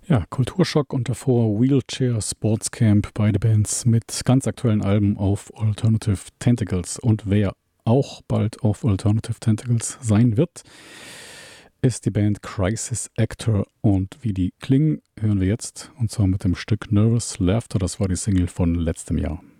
Ja, Kulturschock und davor Wheelchair Sports Camp, beide Bands mit ganz aktuellen Alben auf Alternative Tentacles. Und wer auch bald auf Alternative Tentacles sein wird, ist die Band Crisis Actor. Und wie die klingen, hören wir jetzt. Und zwar mit dem Stück Nervous Laughter. Das war die Single von letztem Jahr.